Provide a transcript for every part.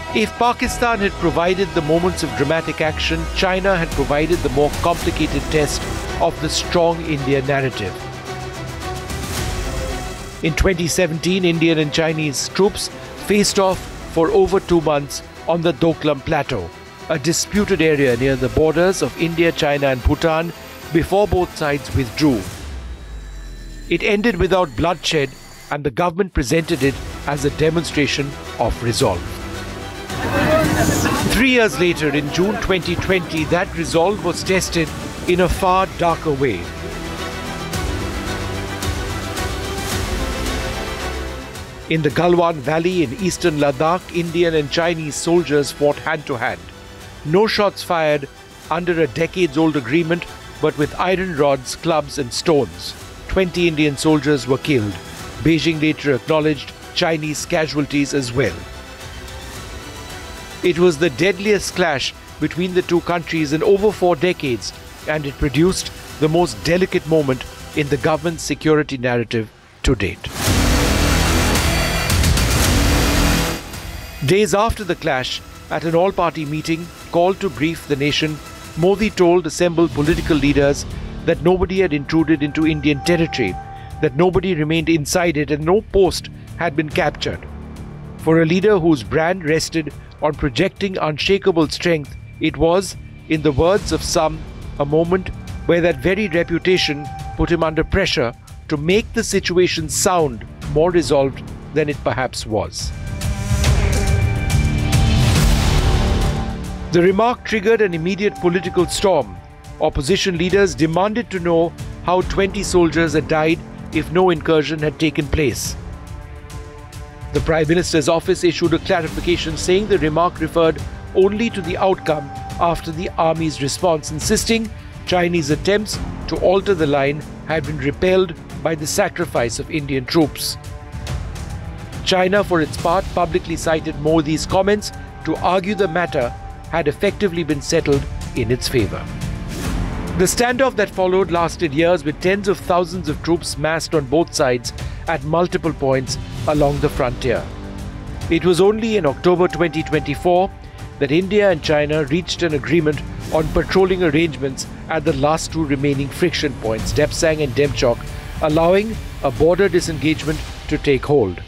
If Pakistan had provided the moments of dramatic action, China had provided the more complicated test of the strong India narrative. In 2017, Indian and Chinese troops faced off for over 2 months on the Doklam Plateau, a disputed area near the borders of India, China and Bhutan, before both sides withdrew. It ended without bloodshed, and the government presented it as a demonstration of resolve. 3 years later, in June 2020, that resolve was tested in a far darker way. In the Galwan Valley in eastern Ladakh, Indian and Chinese soldiers fought hand to hand. No shots fired under a decades-old agreement, but with iron rods, clubs and stones. 20 Indian soldiers were killed. Beijing later acknowledged Chinese casualties as well. It was the deadliest clash between the two countries in over 4 decades, and it produced the most delicate moment in the government's security narrative to date. Days after the clash, at an all-party meeting called to brief the nation, Modi told assembled political leaders that nobody had intruded into Indian territory, that nobody remained inside it and no post had been captured. For a leader whose brand rested on projecting unshakable strength, it was, in the words of some, a moment where that very reputation put him under pressure to make the situation sound more resolved than it perhaps was. The remark triggered an immediate political storm. Opposition leaders demanded to know how 20 soldiers had died if no incursion had taken place. The Prime Minister's office issued a clarification saying the remark referred only to the outcome after the army's response, insisting Chinese attempts to alter the line had been repelled by the sacrifice of Indian troops. China, for its part, publicly cited Modi's comments to argue the matter had effectively been settled in its favor. The standoff that followed lasted years, with tens of thousands of troops massed on both sides at multiple points along the frontier. It was only in October 2024 that India and China reached an agreement on patrolling arrangements at the last 2 remaining friction points, Depsang and Demchok, allowing a border disengagement to take hold.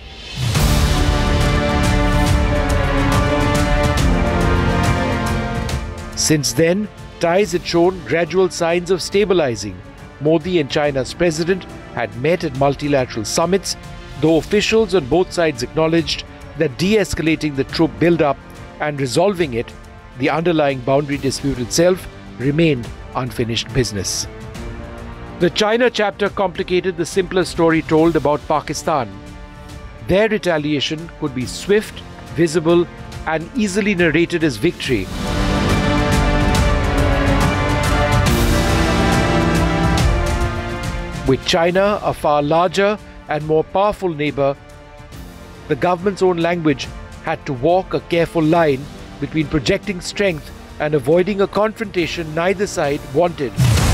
Since then, ties had shown gradual signs of stabilizing. Modi and China's president had met at multilateral summits, though officials on both sides acknowledged that de-escalating the troop build-up and resolving it, the underlying boundary dispute itself, remained unfinished business. The China chapter complicated the simpler story told about Pakistan. Their retaliation could be swift, visible, and easily narrated as victory. With China, a far larger and more powerful neighbor, the government's own language had to walk a careful line between projecting strength and avoiding a confrontation neither side wanted.